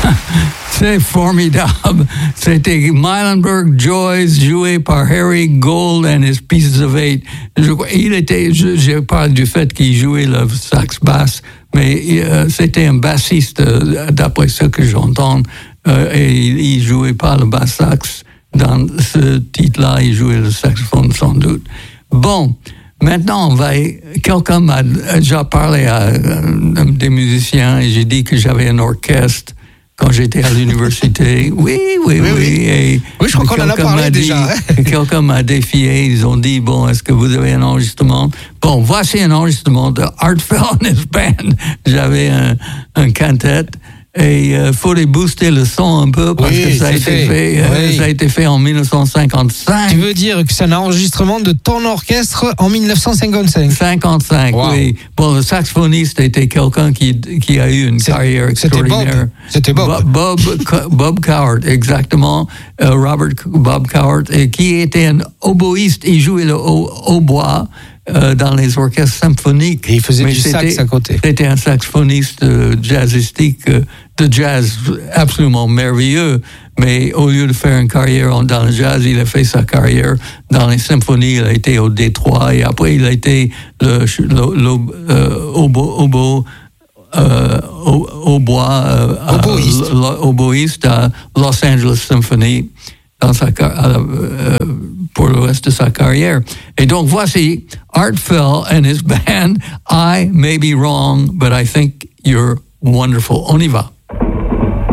C'est formidable. C'était Meilenberg Joyce, joué par Harry Gold and his Pieces of Eight. J'ai parlé du fait qu'il jouait le sax basse, mais c'était un bassiste, d'après ce que j'entends, et il jouait pas le basse sax. Dans ce titre-là, il jouait le saxophone sans doute. Bon. Maintenant, quelqu'un m'a déjà parlé à des musiciens et j'ai dit que j'avais un orchestre quand j'étais à l'université. Oui. Et oui, je crois qu'on en a parlé déjà. Quelqu'un m'a défié. Ils ont dit, bon, est-ce que vous avez un enregistrement? Bon, voici un enregistrement de Art Fell and his Band. J'avais un quintet. Et il fallait booster le son un peu parce que ça a été fait en 1955. Tu veux dire que c'est un enregistrement de ton orchestre en 1955? 55, wow. Oui. Bon, le saxophoniste était quelqu'un qui a eu une carrière extraordinaire. C'était Bob. Bob Coward, exactement. Robert Bob Coward, qui était un oboïste. Il jouait le hautbois. Dans les orchestres symphoniques. Et il faisait du sax à côté. C'était un saxophoniste jazzistique, de jazz absolument merveilleux. Mais au lieu de faire une carrière dans le jazz, il a fait sa carrière dans les symphonies. Il a été au Détroit et après il a été oboïste à Los Angeles Symphony. Pour le reste de sa carrière. Et donc voici Art Fell and his band. I may be wrong, but I think you're wonderful. On y va.